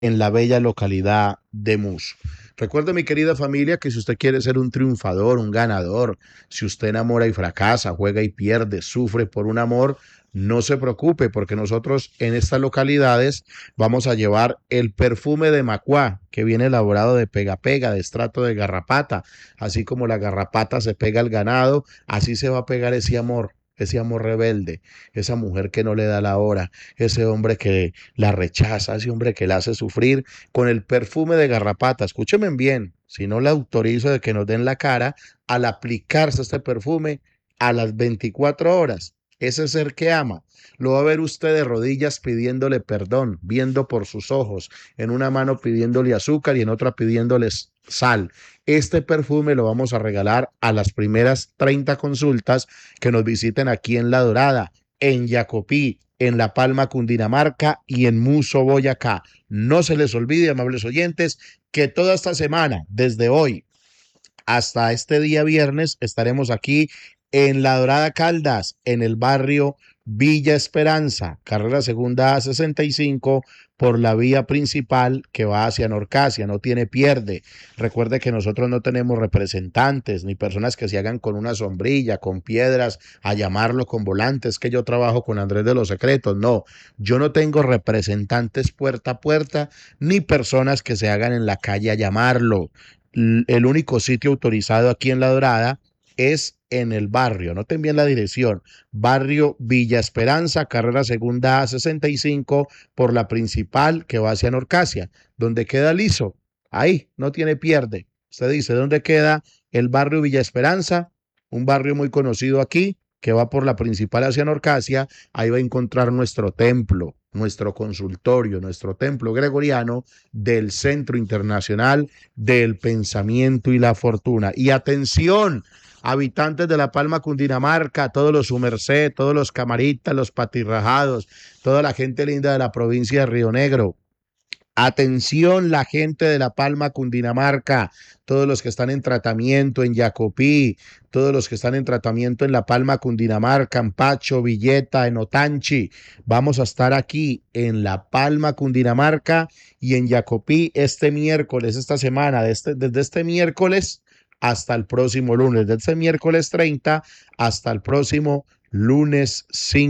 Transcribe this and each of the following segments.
en la bella localidad de Mus. Recuerde, mi querida familia, que si usted quiere ser un triunfador, un ganador, si usted enamora y fracasa, juega y pierde, sufre por un amor, no se preocupe, porque nosotros en estas localidades vamos a llevar el perfume de Macuá, que viene elaborado de pega pega, de estrato de garrapata. Así como la garrapata se pega al ganado, así se va a pegar ese amor rebelde, esa mujer que no le da la hora, ese hombre que la rechaza, ese hombre que la hace sufrir con el perfume de garrapata. Escúcheme bien, si no le autorizo de que nos den la cara, al aplicarse este perfume a las 24 horas, ese ser que ama, lo va a ver usted de rodillas pidiéndole perdón, viendo por sus ojos, en una mano pidiéndole azúcar y en otra pidiéndoles sal. Este perfume lo vamos a regalar a las primeras 30 consultas que nos visiten aquí en La Dorada, en Jacopí, en La Palma, Cundinamarca y en Muso, Boyacá. No se les olvide, amables oyentes, que toda esta semana, desde hoy hasta este día viernes, estaremos aquí en La Dorada Caldas, en el barrio Villa Esperanza, carrera segunda a 65, por la vía principal que va hacia Norcasia, no tiene pierde. Recuerde que nosotros no tenemos representantes ni personas que se hagan con una sombrilla, con piedras, a llamarlo con volantes, que yo trabajo con Andrés de los Secretos. No, yo no tengo representantes puerta a puerta, ni personas que se hagan en la calle a llamarlo. El único sitio autorizado aquí en La Dorada es en el barrio, no te envíen la dirección, barrio Villa Esperanza, carrera segunda a 65, por la principal que va hacia Norcasia, donde queda liso, ahí, no tiene pierde. Usted dice, ¿dónde queda el barrio Villa Esperanza? Un barrio muy conocido aquí, que va por la principal hacia Norcasia, ahí va a encontrar nuestro templo, nuestro consultorio, nuestro templo gregoriano del Centro Internacional del Pensamiento y la Fortuna. Y atención, habitantes de La Palma, Cundinamarca, todos los Sumerced, todos los camaritas, los patirrajados, toda la gente linda de la provincia de Río Negro. Atención, la gente de La Palma, Cundinamarca, todos los que están en tratamiento en Jacopí, todos los que están en tratamiento en La Palma, Cundinamarca, en Pacho, Villeta, en Otanchi. Vamos a estar aquí en La Palma, Cundinamarca y en Jacopí este miércoles, esta semana, desde este miércoles hasta el próximo lunes, desde este miércoles 30 hasta el próximo lunes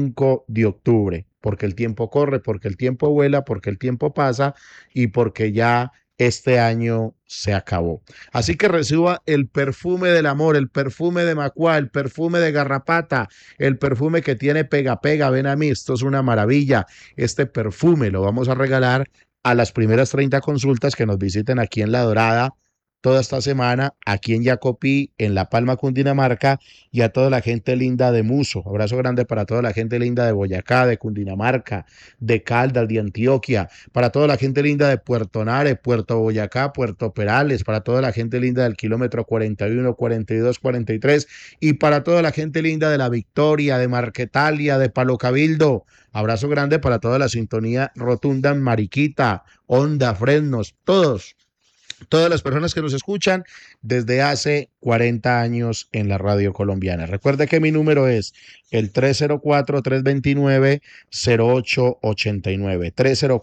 5 de octubre, porque el tiempo corre, porque el tiempo vuela, porque el tiempo pasa y porque ya este año se acabó. Así que reciba el perfume del amor, el perfume de Macuá, el perfume de Garrapata, el perfume que tiene pega pega. Ven a mí, esto es una maravilla. Este perfume lo vamos a regalar a las primeras 30 consultas que nos visiten aquí en La Dorada toda esta semana, aquí en Jacopí, en La Palma, Cundinamarca, y a toda la gente linda de Muso. Abrazo grande para toda la gente linda de Boyacá, de Cundinamarca, de Caldas, de Antioquia, para toda la gente linda de Puerto Nare, Puerto Boyacá, Puerto Perales, para toda la gente linda del kilómetro 41, 42, 43, y para toda la gente linda de La Victoria, de Marquetalia, de Palo Cabildo. Abrazo grande para toda la sintonía rotunda en Mariquita, Honda, Fresnos, todas las personas que nos escuchan desde hace 40 años en la radio colombiana. Recuerde que mi número es el 304-329-0889.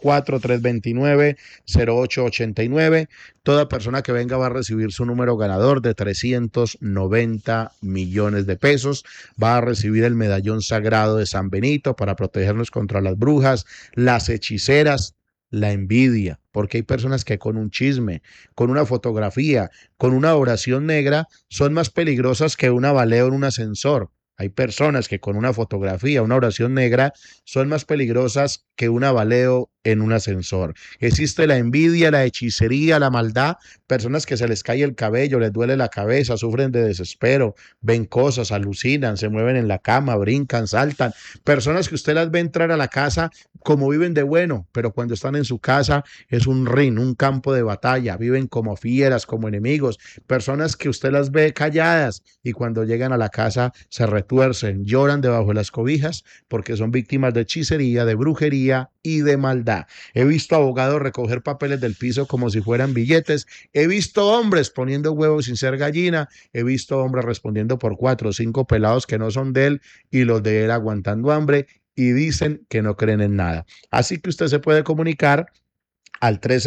304-329-0889. Toda persona que venga va a recibir su número ganador de 390 millones de pesos. Va a recibir el medallón sagrado de San Benito para protegernos contra las brujas, las hechiceras, la envidia, porque hay personas que con un chisme, con una fotografía, con una oración negra, son más peligrosas que una baleo en un ascensor. Hay personas que con una fotografía, una oración negra, son más peligrosas que una baleo en un ascensor. Existe la envidia, la hechicería, la maldad, personas que se les cae el cabello, les duele la cabeza, sufren de desespero, ven cosas, alucinan, se mueven en la cama, brincan, saltan. Personas que usted las ve entrar a la casa como viven de bueno, pero cuando están en su casa es un ring, un campo de batalla, viven como fieras, como enemigos, personas que usted las ve calladas y cuando llegan a la casa se retuercen, lloran debajo de las cobijas porque son víctimas de hechicería, de brujería y de maldad. He visto abogados recoger papeles del piso como si fueran billetes, he visto hombres poniendo huevos sin ser gallina, he visto hombres respondiendo por 4 o 5 pelados que no son de él y los de él aguantando hambre y dicen que no creen en nada. Así que usted se puede comunicar al 13